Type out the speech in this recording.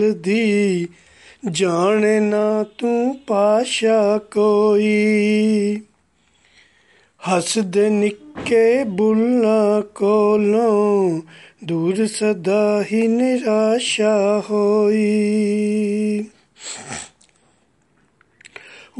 दी जाने ना तू पाशा कोई हसदे निक्के बुल्लां कोलों दूर सदा ही निराशा होई।